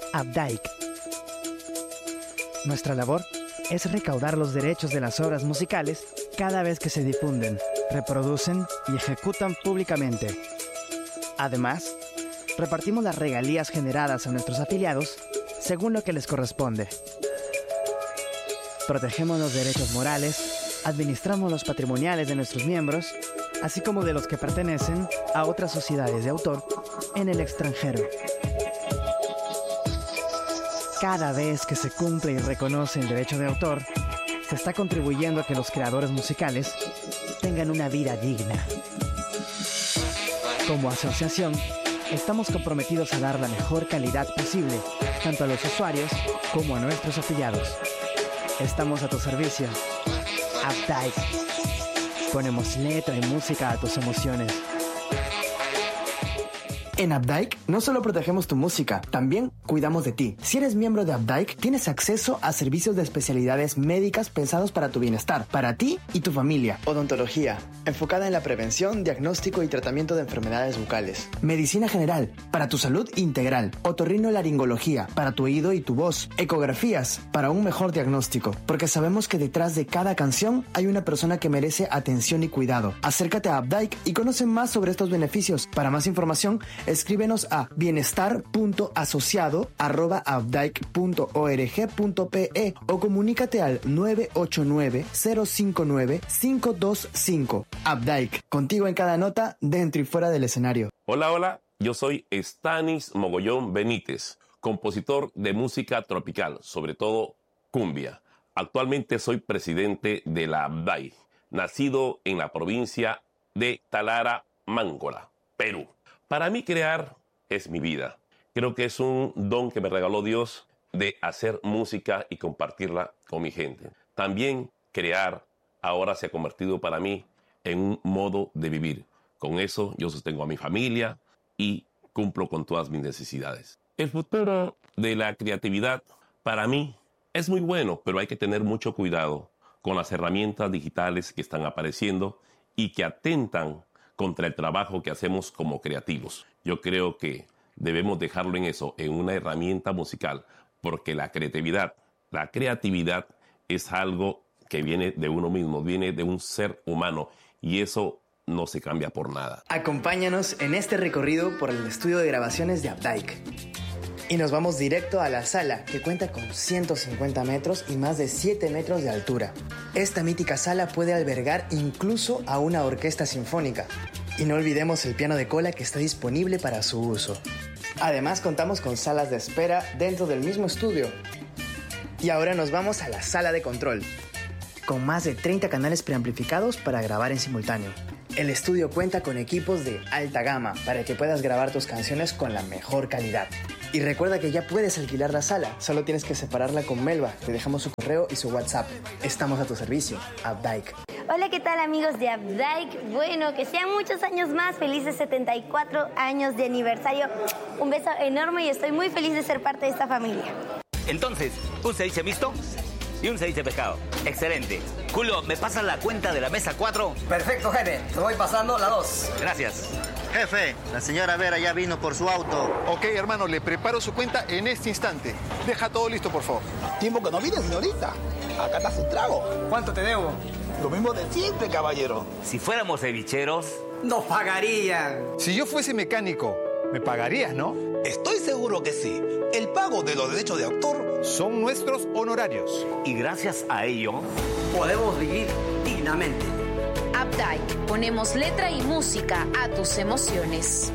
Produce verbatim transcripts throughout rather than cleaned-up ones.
Updike. Nuestra labor es recaudar los derechos de las obras musicales cada vez que se difunden, reproducen y ejecutan públicamente. Además, repartimos las regalías generadas a nuestros afiliados según lo que les corresponde. Protegemos los derechos morales, administramos los patrimoniales de nuestros miembros, así como de los que pertenecen a otras sociedades de autor en el extranjero. Cada vez que se cumple y reconoce el derecho de autor, se está contribuyendo a que los creadores musicales tengan una vida digna. Como asociación, estamos comprometidos a dar la mejor calidad posible, tanto a los usuarios como a nuestros afiliados. Estamos a tu servicio. Updike. Ponemos letra y música a tus emociones. En Updike no solo protegemos tu música, también cuidamos de ti. Si eres miembro de Updike, tienes acceso a servicios de especialidades médicas pensados para tu bienestar, para ti y tu familia. Odontología, enfocada en la prevención, diagnóstico y tratamiento de enfermedades bucales. Medicina general, para tu salud integral. Otorrinolaringología, para tu oído y tu voz. Ecografías, para un mejor diagnóstico. Porque sabemos que detrás de cada canción hay una persona que merece atención y cuidado. Acércate a Updike y conoce más sobre estos beneficios. Para más información, escríbenos a bienestar punto asociado arroba updike punto org punto pe o comunícate al nueve ocho nueve, cero cinco nueve, cinco dos cinco. Updike, contigo en cada nota, dentro y fuera del escenario. Hola, hola, yo soy Stanis Mogollón Benítez, compositor de música tropical, sobre todo cumbia. Actualmente soy presidente de la Updike, nacido en la provincia de Talara, Mángola, Perú. Para mí crear es mi vida. Creo que es un don que me regaló Dios de hacer música y compartirla con mi gente. También crear ahora se ha convertido para mí en un modo de vivir. Con eso yo sostengo a mi familia y cumplo con todas mis necesidades. El futuro de la creatividad para mí es muy bueno, pero hay que tener mucho cuidado con las herramientas digitales que están apareciendo y que atentan contra el trabajo que hacemos como creativos. Yo creo que debemos dejarlo en eso, en una herramienta musical, porque la creatividad, la creatividad es algo que viene de uno mismo, viene de un ser humano, y eso no se cambia por nada. Acompáñanos en este recorrido por el estudio de grabaciones de Updike. Y nos vamos directo a la sala, que cuenta con ciento cincuenta metros y más de siete metros de altura. Esta mítica sala puede albergar incluso a una orquesta sinfónica. Y no olvidemos el piano de cola que está disponible para su uso. Además, contamos con salas de espera dentro del mismo estudio. Y ahora nos vamos a la sala de control, con más de treinta canales preamplificados para grabar en simultáneo. El estudio cuenta con equipos de alta gama para que puedas grabar tus canciones con la mejor calidad. Y recuerda que ya puedes alquilar la sala, solo tienes que separarla con Melba. Te dejamos su correo y su WhatsApp. Estamos a tu servicio, Updike. Hola, ¿qué tal amigos de Updike? Bueno, que sean muchos años más, felices setenta y cuatro años de aniversario. Un beso enorme y estoy muy feliz de ser parte de esta familia. Entonces, un ceviche mixto y un ceviche pescado. Excelente. Julio, ¿me pasas la cuenta de la mesa cuatro? Perfecto, jefe. Te voy pasando la dos. Gracias. Jefe, la señora Vera ya vino por su auto. Ok, hermano, le preparo su cuenta en este instante. Deja todo listo, por favor. Tiempo que no viene, señorita. Acá está su trago. ¿Cuánto te debo? Lo mismo de siempre, caballero. Si fuéramos cevicheros, nos pagarían. Si yo fuese mecánico, me pagarías, ¿no? Estoy seguro que sí. El pago de los derechos de autor son nuestros honorarios. Y gracias a ello, podemos vivir dignamente. Updike, ponemos letra y música a tus emociones.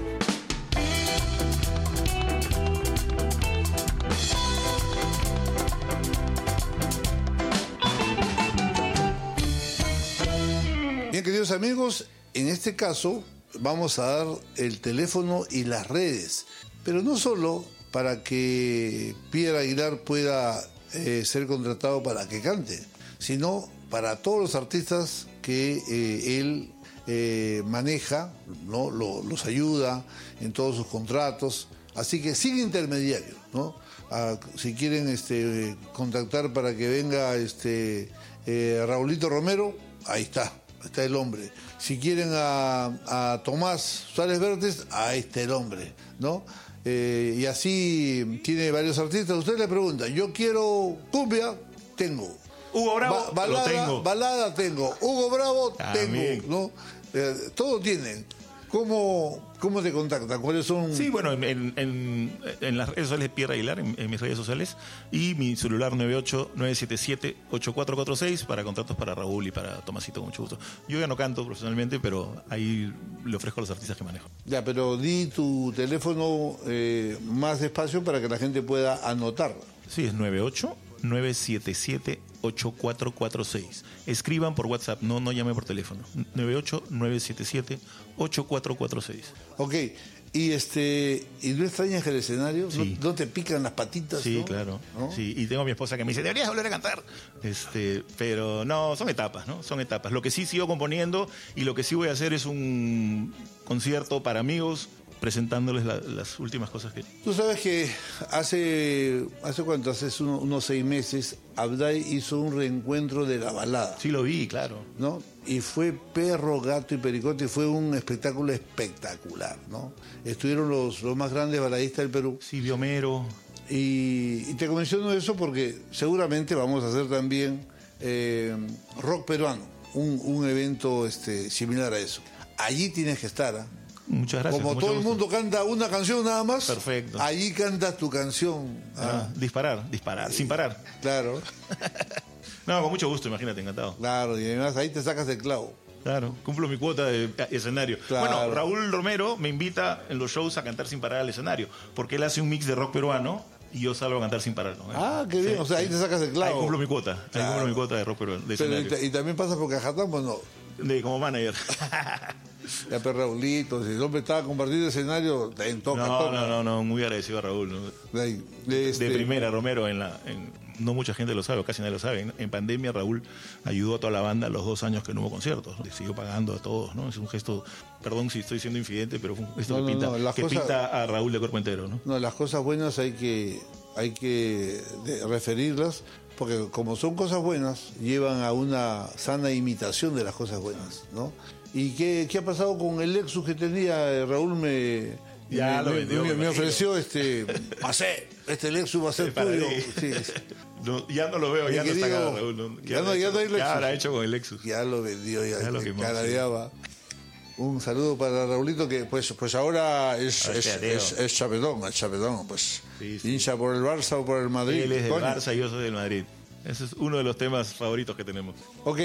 Bien, queridos amigos, en este caso vamos a dar el teléfono y las redes, pero no solo para que Pierre Aguilar pueda eh, ser contratado para que cante, sino para todos los artistas que eh, él eh, maneja, ¿no? Lo, los ayuda en todos sus contratos, así que sin intermediarios, ¿no? Ah, si quieren este, contactar para que venga este, eh, Raulito Romero, ahí está, ahí está el hombre. Si quieren a, a Tomás Suárez Vértiz, ahí está el hombre, ¿no? Eh, y así tiene varios artistas. Usted le pregunta, yo quiero cumbia, tengo. Hugo Bravo, ba balada, lo tengo. Balada, tengo. Hugo Bravo, También. tengo. ¿No? Eh, todo tienen. ¿Cómo, ¿Cómo te contactan? ¿Cuáles son? Sí, bueno, en, en, en, en las redes sociales de Pierre Aguilar, en, en mis redes sociales, y mi celular nueve ocho nueve siete siete ocho cuatro cuatro seis para contratos para Raúl y para Tomasito, con mucho gusto. Yo ya no canto profesionalmente, pero ahí le ofrezco a los artistas que manejo. Ya, pero di tu teléfono eh, más despacio para que la gente pueda anotar. Sí, es nueve ocho nueve siete siete ocho cuatro cuatro seis. Escriban por WhatsApp, no, no llamen por teléfono. nueve ocho nueve siete siete ocho cuatro cuatro seis. Ok, y este ¿y no extrañas el escenario? Sí. ¿No, no te pican las patitas? Sí, ¿no? claro. ¿No? Sí, y tengo a mi esposa que me dice, deberías volver a cantar. Este, pero no, son etapas, ¿no? Son etapas. Lo que sí sigo componiendo y lo que sí voy a hacer es un concierto para amigos, presentándoles la, las últimas cosas que... Tú sabes que hace, ¿hace cuánto? Hace uno, unos seis meses, Abday hizo un reencuentro de la balada. Sí, lo vi, claro. ¿No? Y fue Perro, Gato y Pericote, fue un espectáculo espectacular, ¿no? Estuvieron los, los más grandes baladistas del Perú. Silvio Mero. Y, y te menciono eso porque seguramente vamos a hacer también eh, rock peruano, un, un evento este, similar a eso. Allí tienes que estar, ¿ah? ¿eh? Muchas gracias. Como todo el mundo canta una canción nada más, perfecto. Allí cantas tu canción. Ah, ah. Disparar, disparar, sin parar. Claro. No, con mucho gusto, imagínate, encantado. Claro, y además ahí te sacas el clavo. Claro, cumplo mi cuota de escenario. Claro. Bueno, Raúl Romero me invita en los shows a cantar sin parar al escenario, porque él hace un mix de rock peruano y yo salgo a cantar sin parar, ¿no? Ah, qué bien, sí, o sea, ahí te sacas el clavo. Ahí cumplo mi cuota, claro. Ahí cumplo mi cuota de rock peruano, de Pero escenario. Y, y también pasas por Cajatán, pues no. De, como manager. Ya, pero Raulito, si el hombre estaba compartiendo escenario, en toca, no, toca. No, no, no, muy agradecido a Raúl, ¿no? De, ahí, de, este... de primera, Romero, en la... En, no mucha gente lo sabe, casi nadie lo sabe. En, en pandemia Raúl ayudó a toda la banda los dos años que no hubo conciertos, ¿no? Le siguió pagando a todos, ¿no? Es un gesto, perdón si estoy siendo infidente, pero fue un gesto no, que, no, pinta, no, que cosas... pinta a Raúl de cuerpo entero, ¿no? No, las cosas buenas hay que, hay que de, referirlas, porque como son cosas buenas, llevan a una sana imitación de las cosas buenas, ¿no? ¿Y qué, qué ha pasado con el Lexus que tenía? Raúl me, ya me, lo vendió, me, me, me ofreció este, pasé, este Lexus va a ser tuyo. Sí. No, ya no lo veo, ya no está acá, Raúl. No, ya, no, ya no hay Lexus. ¿Qué habrá hecho con el Lexus? Ya lo vendió, ya, ya lo quemó, caradeaba. Sí. Un saludo para Raulito que pues pues ahora es, es, es, es chapetón, es chapetón, pues sí, sí. Hincha por el Barça o por el Madrid. Él es del Coño. Barça y yo soy del Madrid. Ese es uno de los temas favoritos que tenemos. Ok,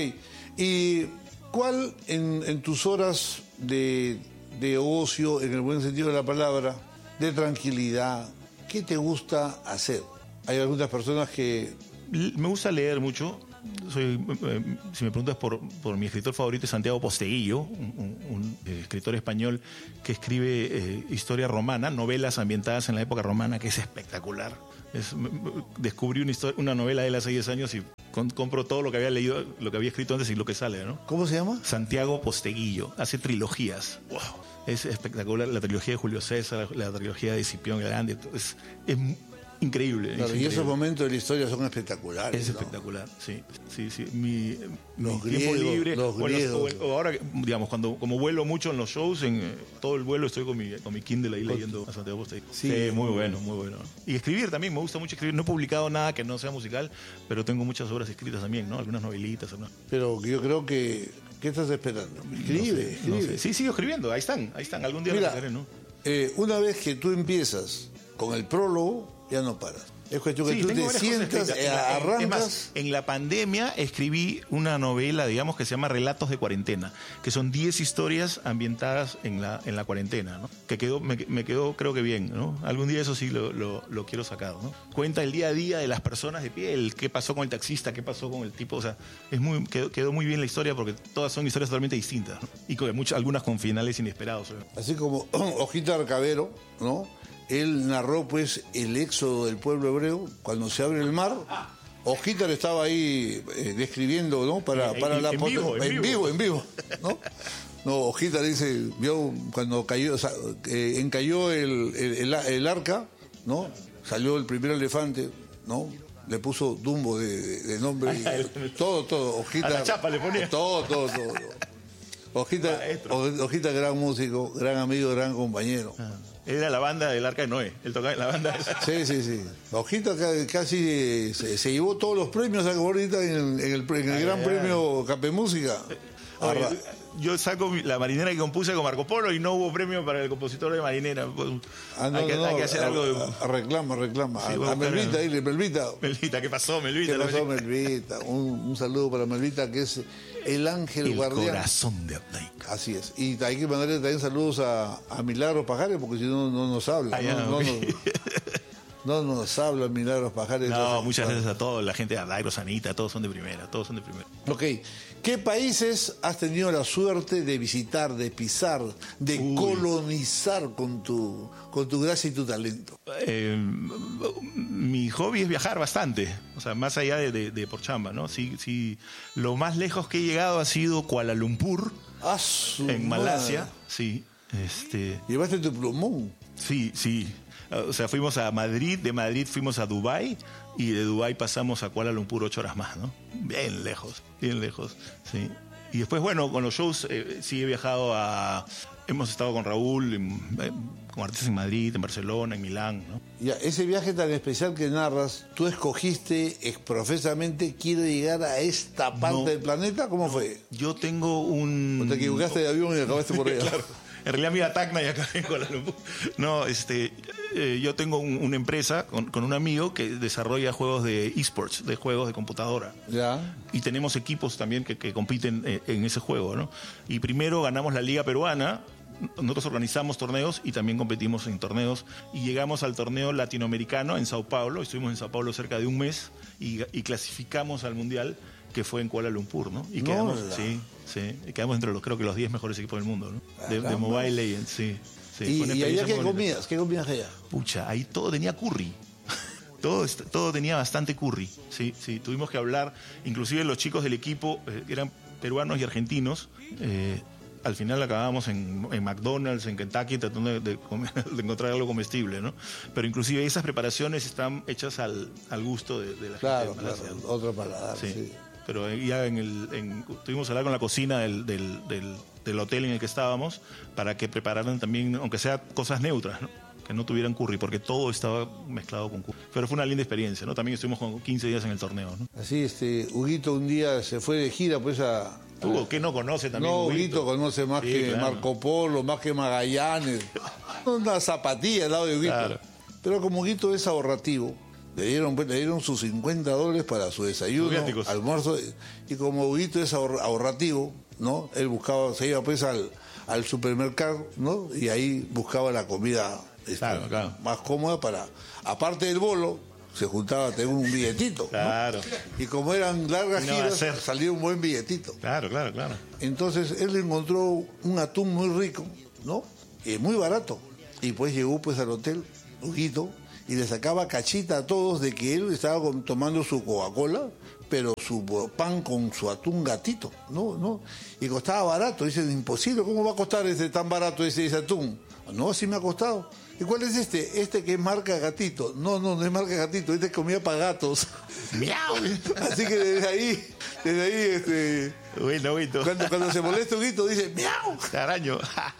y ¿cuál en, en tus horas de, de ocio, en el buen sentido de la palabra, de tranquilidad, qué te gusta hacer? Hay algunas personas que... Me gusta leer mucho. Soy, eh, si me preguntas por, por mi escritor favorito es Santiago Posteguillo, un, un, un escritor español que escribe eh, historia romana, novelas ambientadas en la época romana, que es espectacular. Es, descubrí una, historia, una novela de él hace diez años y con, compro todo lo que había leído, lo que había escrito antes y lo que sale, ¿no? ¿Cómo se llama? Santiago Posteguillo. Hace trilogías. Wow. Es espectacular. La trilogía de Julio César, la, la trilogía de Escipión Grande. Es, es increíble. Claro, es y increíble. Esos momentos de la historia son espectaculares. Es ¿no? espectacular, sí. sí, sí. Mi, los mi griegos, tiempo libre. Los o, griegos. o, o ahora, digamos, cuando como vuelo mucho en los shows, en eh, todo el vuelo estoy con mi, con mi Kindle ahí leyendo a Santiago Posteguillo. Sí, sí, muy bueno, muy bueno. Y escribir también, me gusta mucho escribir. No he publicado nada que no sea musical, pero tengo muchas obras escritas también, ¿no? Algunas novelitas. Algunas... Pero yo creo que... ¿Qué estás esperando? Escribe, no sé, escribe. No sé. Sí, sigo escribiendo. Ahí están, ahí están. Algún día Mira, lo sacaré, ¿no? Eh, una vez que tú empiezas con el prólogo, ya no paras. Es cuestión que sí, tú te sientas, eh, arrancas... Es más, en la pandemia escribí una novela, digamos, que se llama Relatos de Cuarentena, que son diez historias ambientadas en la, en la cuarentena, ¿no? Que quedó, me, me quedó, creo que bien, ¿no? Algún día eso sí lo, lo, lo quiero sacar, ¿no? Cuenta el día a día de las personas de pie, el qué pasó con el taxista, qué pasó con el tipo, o sea, es muy, quedó, quedó muy bien la historia porque todas son historias totalmente distintas, ¿no? Y con muchas, algunas con finales inesperados, ¿no? Así como Hojita Arcavero, ¿no? Él narró pues el éxodo del pueblo hebreo cuando se abre el mar. Hojita estaba ahí eh, describiendo, ¿no? Para, para en, la en, vivo, en, en vivo, en vivo, ¿no? No, Hojita dice, vio cuando cayó, o sea, eh, encalló el, el, el, el arca, ¿no? Salió el primer elefante, ¿no? Le puso Dumbo de, de, de nombre. Y, todo, todo. Hojita. A la chapa le ponía. Todo, todo, todo. Hojita, Ho- Hojita, gran músico, gran amigo, gran compañero. Ah, era la banda del Arca de Noé. Él tocaba en la banda esa. Sí, sí, sí. Hojita ca- casi se, se llevó todos los premios ahorita en el, en el, en el Ay, Gran ay, Premio Campe Música. Oye, Arra- yo saco mi- la marinera que compuse con Marco Polo y no hubo premio para el compositor de marinera. Ah, no, hay, que, no, hay que hacer a- algo de... a- reclama, reclama. Sí, a, voy a a buscar Melvita, a- dile, Melvita. Melvita, ¿qué pasó, Melvita? ¿Qué pasó, Melvita? Un, un saludo para Melvita, que es el ángel El guardián. corazón de Updike. Así es. Y hay que mandarle también saludos a, a Milagros Pajares, porque si no, no nos habla. Ah, no, ya, no, ok. no, no nos habla Milagros Pajares. No, Entonces, muchas bueno. gracias a todos, la gente de Updike, Rosanita, todos son de primera, todos son de primera. Ok. ¿Qué países has tenido la suerte de visitar, de pisar, de Uy. colonizar con tu, con tu gracia y tu talento? Eh, mi hobby es viajar bastante, o sea, más allá de, de, de por chamba, ¿no? Sí, sí, lo más lejos que he llegado ha sido Kuala Lumpur, Ah, su en madre. Malasia, sí. Este, Llevaste tu plumón. sí, sí. O sea, fuimos a Madrid, de Madrid fuimos a Dubái y de Dubái pasamos a Kuala Lumpur ocho horas más, ¿no? Bien lejos, bien lejos, sí. Y después, bueno, con los shows eh, sí he viajado a... Hemos estado con Raúl, en, eh, con artistas en Madrid, en Barcelona, en Milán, ¿no? Ya, ese viaje tan especial que narras, tú escogiste expresamente, quiero llegar a esta parte No. del planeta, ¿cómo fue? Yo tengo un... ¿O te equivocaste de avión y acabaste por allá? Claro. En realidad me iba a Tacna y acá en Kuala Lumpur. No, este, eh, yo tengo un- una empresa con, con un amigo que desarrolla juegos de esports, de juegos de computadora. Ya. Y tenemos equipos también que, que compiten eh, en ese juego, ¿no? Y primero ganamos la Liga Peruana. Nosotros organizamos torneos y también competimos en torneos y llegamos al torneo latinoamericano en Sao Paulo, estuvimos en Sao Paulo cerca de un mes y, y clasificamos al Mundial que fue en Kuala Lumpur, ¿no? Y No, quedamos, la- sí, sí, y quedamos entre los, creo que los diez mejores equipos del mundo, ¿no? De, de Caramba. Mobile Legends, sí. sí. ¿Y, Fue una y allá experiencia qué muy bonita. comías? ¿Qué comías allá? Pucha, ahí todo tenía curry. Todo, est- todo tenía bastante curry. Sí, sí, tuvimos que hablar, inclusive los chicos del equipo eh, eran peruanos y argentinos. eh, al final acabábamos en, en McDonald's, en Kentucky, tratando de, de comer- de encontrar algo comestible, ¿no? Pero inclusive esas preparaciones están hechas al, al gusto de, de la Claro, gente de claro, Malasia. otro paladar, Sí. sí. Pero ya en el, en, tuvimos que hablar con la cocina del, del, del, del hotel en el que estábamos para que prepararan también, aunque sea cosas neutras, ¿no? Que no tuvieran curry, porque todo estaba mezclado con curry. Pero fue una linda experiencia, ¿no? También estuvimos con quince días en el torneo, ¿no? Así, este, Huguito un día se fue de gira, pues a... Hugo, ¿qué no conoce también? No, Huguito? Huguito conoce más Sí, que claro. Marco Polo, más que Magallanes. Una zapatilla al lado de Huguito. Claro. Pero como Huguito es ahorrativo, le dieron, pues, le dieron sus cincuenta dólares para su desayuno, Sus viáticos. almuerzo. Y como Huguito es ahor- ahorrativo, ¿no? Él buscaba, se iba pues al, al supermercado, ¿no? Y ahí buscaba la comida este, Claro, claro. más cómoda para, aparte del bolo, se juntaba a tener un billetito. ¿no? Claro. Y como eran largas Y no va a giras, ser. salía un buen billetito. Claro, claro, claro. Entonces él encontró un atún muy rico, ¿no? Y muy barato. Y pues llegó pues al hotel, Huguito, y le sacaba cachita a todos de que él estaba con- tomando su Coca-Cola, pero su pan con su atún gatito, ¿no? ¿no? Y costaba barato. Dicen, imposible, ¿cómo va a costar ese tan barato ese, ese atún? No, sí me ha costado. ¿Y cuál es este? Este que es marca gatito. No, no, no es marca gatito, este es comida para gatos. ¡Miau! Así que desde ahí, desde ahí, este... Bueno, Huguito. Cuando, cuando se molesta Huguito dice ¡miau! Caraño.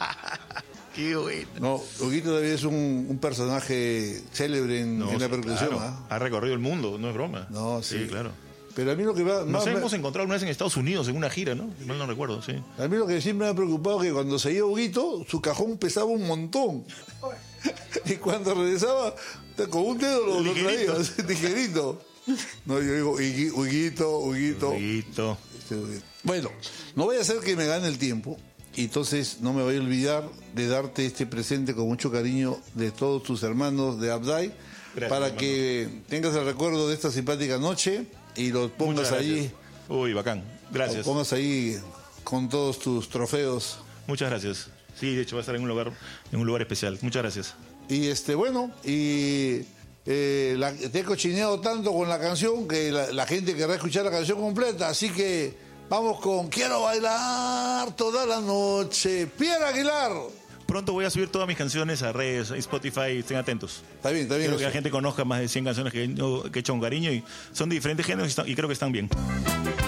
Qué bueno. No, Huguito todavía es un, un personaje célebre en, No, en la sí, percusión. claro. ¿ah? Ha recorrido el mundo, no es broma. No, sí. Sí, claro. Pero a mí lo que va, Nos más me- hemos encontrado una vez en Estados Unidos en una gira, ¿no? Si mal no recuerdo, sí. a mí lo que siempre me ha preocupado es que cuando se iba Huguito, su cajón pesaba un montón. Y cuando regresaba, con un dedo lo, lo traía, Ligerito. así, ligerito. No, yo digo, "Hugui- Huguito, Huguito. Huguito. Este, Huguito". Bueno, no voy a hacer que me gane el tiempo. Y entonces no me voy a olvidar de darte este presente con mucho cariño de todos tus hermanos de Abdai, Gracias, para hermano. que tengas el recuerdo de esta simpática noche y lo pongas Muchas allí, gracias. Uy, bacán. lo Gracias. pongas ahí con todos tus trofeos. Muchas gracias. Sí, de hecho va a estar en un lugar, en un lugar especial. Muchas gracias. Y este, bueno, y eh, la- te he cochineado tanto con la canción que la, la gente querrá escuchar la canción completa, así que vamos con Quiero bailar toda la noche. Pierre Aguilar. Pronto voy a subir todas mis canciones a redes, a Spotify, estén atentos. Está bien, está bien. Quiero que eso. la gente conozca más de cien canciones que, yo- que he hecho con cariño y son de diferentes géneros y, están- y creo que están bien.